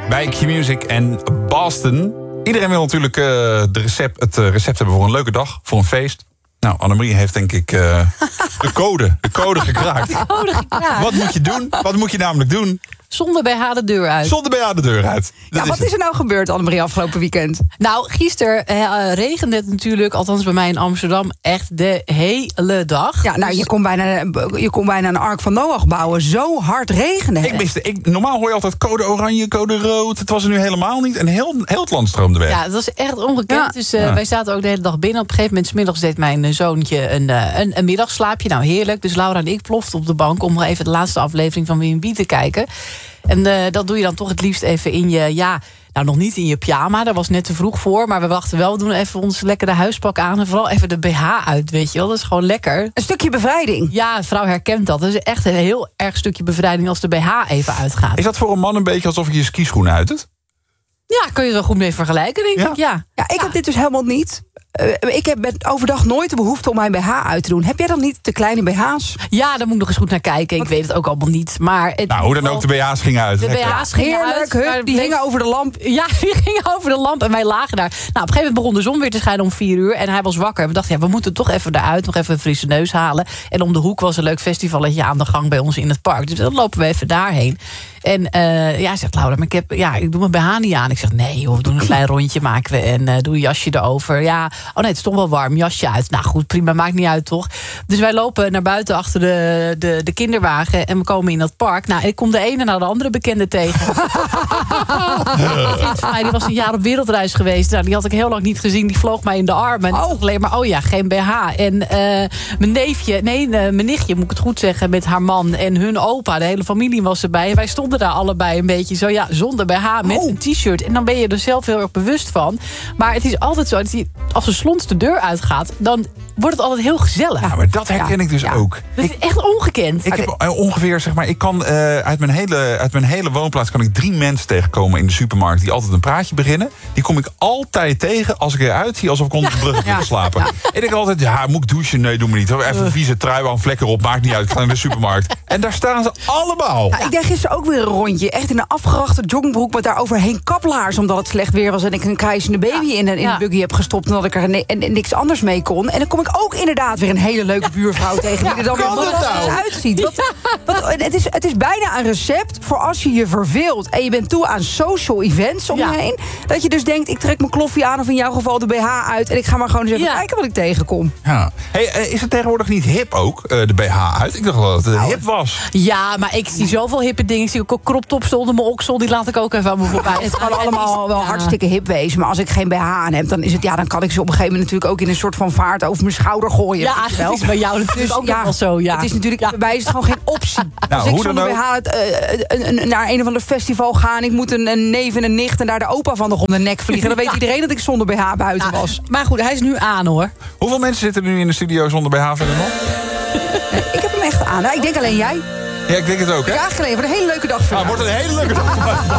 bij Q-Music en Boston. Iedereen wil natuurlijk het recept hebben voor een leuke dag, voor een feest. Nou, Annemarie heeft denk ik de code gekraakt. Wat moet je doen? Wat moet je namelijk doen? Zonder BH de deur uit. Zonder BH de deur uit. Ja, wat is er nou gebeurd, Annemarie, afgelopen weekend? Nou, gisteren regende het natuurlijk, althans bij mij in Amsterdam, echt de hele dag. Ja, nou, je kon bijna een Ark van Noach bouwen. Zo hard regende het. Normaal hoor je altijd code oranje, code rood. Het was er nu helemaal niet. En heel het land stroomde weg. Ja, dat was echt ongekend. Ja. Dus wij zaten ook de hele dag binnen. Op een gegeven moment 's middags deed mijn zoontje een middagslaapje. Nou, heerlijk. Dus Laura en ik ploften op de bank om even de laatste aflevering van W&B te kijken. En dat doe je dan toch het liefst even in je... Ja, nou, nog niet in je pyjama, daar was net te vroeg voor. Maar we wachten wel, we doen even ons lekkere huispak aan. En vooral even de BH uit, weet je wel. Dat is gewoon lekker. Een stukje bevrijding. Ja, een vrouw herkent dat. Dat is echt een heel erg stukje bevrijding als de BH even uitgaat. Is dat voor een man een beetje alsof je je skischoenen uit het? Ja, kun je er wel goed mee vergelijken, denk ik. Ja, ik heb dit dus helemaal niet. Ik heb overdag nooit de behoefte om mijn BH uit te doen. Heb jij dan niet de kleine BH's? Ja, daar moet ik nog eens goed naar kijken. Ik weet het ook allemaal niet. Maar hoe dan ook, de BH's gingen uit. De BH's gingen uit. Heerlijk, die hingen over de lamp. Ja, die gingen over de lamp en wij lagen daar. Nou, op een gegeven moment begon de zon weer te schijnen om 4:00. En hij was wakker. We dachten, we moeten toch even eruit. Nog even een frisse neus halen. En om de hoek was een leuk festivalletje aan de gang bij ons in het park. Dus dan lopen we even daarheen. En zegt Laura, maar ik doe mijn BH niet aan. Ik zeg, nee joh, we doen een klein rondje, maken we. En doe een jasje erover. Ja, oh nee, het is toch wel warm, jasje uit. Nou goed, prima, maakt niet uit toch. Dus wij lopen naar buiten achter de kinderwagen. En we komen in dat park. Nou, ik kom de ene naar de andere bekende tegen. Die was een jaar op wereldreis geweest. Nou, die had ik heel lang niet gezien. Die vloog mij in de armen. En ik dacht alleen maar, geen BH. En mijn nichtje, moet ik het goed zeggen, met haar man en hun opa. De hele familie was erbij. En wij stonden daar allebei een beetje zo, zonder BH, met een t-shirt. En dan ben je er zelf heel erg bewust van. Maar het is altijd zo, dat als de slons de deur uitgaat, dan wordt het altijd heel gezellig. Ja, maar dat herken ik dus ook. Dat is echt ongekend. Ik heb ongeveer, ik kan uit mijn hele woonplaats kan ik 3 mensen tegenkomen in de supermarkt die altijd een praatje beginnen. Die kom ik altijd tegen als ik eruit zie alsof ik onder de brug heb geslapen. Ik denk altijd, moet ik douchen? Nee, doe me niet. Even een vieze trui aan, vlekken op, maakt niet uit. Ik ga naar de supermarkt. En daar staan ze allemaal. Ja, ik deed gisteren ook weer een rondje. Echt in een afgerachte joggingbroek met daar overheen kaplaars, omdat het slecht weer was en ik een krijzende baby in de buggy heb gestopt en dat ik er niks anders mee kon. En dan kom ik ook inderdaad weer een hele leuke buurvrouw tegen die er dan weer fantastisch uitziet. Het is bijna een recept voor als je je verveelt en je bent toe aan social events om je heen. Dat je dus denkt, ik trek mijn kloffie aan of in jouw geval de BH uit en ik ga maar gewoon eens even kijken wat ik tegenkom. Ja. Hey, is het tegenwoordig niet hip ook, de BH uit? Ik dacht wel dat het hip was. Ja, maar ik zie zoveel hippe dingen. Ik zie ook crop tops onder mijn oksel. Die laat ik ook even aan me voorbij. Het kan allemaal wel hartstikke hip wezen. Maar als ik geen BH aan heb, dan is het dan kan ik ze op een gegeven moment natuurlijk ook in een soort van vaart over mijn schouder gooien. Ja, dat is bij jou natuurlijk ook wel zo. Ja. Het is natuurlijk, bij mij is het gewoon geen optie. Nou, als ik zonder BH naar een of ander festival ga en ik moet een neef en een nicht en daar de opa van nog om de nek vliegen, dan weet iedereen dat ik zonder BH buiten was. Maar goed, hij is nu aan hoor. Hoeveel mensen zitten er nu in de studio zonder BH verder nog? Ik heb hem echt aan. Ik denk alleen jij. Ja, ik denk het ook, hè? Graag geleden. Voor een hele leuke dag vandaag. Wordt een hele leuke dag vandaag.